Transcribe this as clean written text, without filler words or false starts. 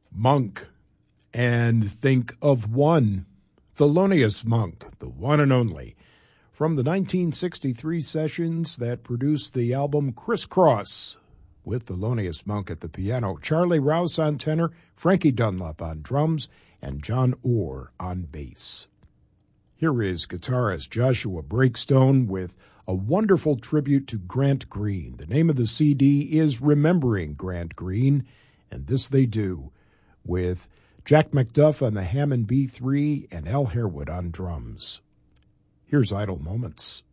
Monk, and think of one, Thelonious Monk, the one and only, from the 1963 sessions that produced the album Crisscross, with Thelonious Monk at the piano, Charlie Rouse on tenor, Frankie Dunlop on drums, and John Orr on bass. Here is guitarist Joshua Breakstone with a wonderful tribute to Grant Green. The name of the CD is Remembering Grant Green, and this they do with Jack McDuff on the Hammond B3 and Al Harewood on drums. Here's Idle Moments.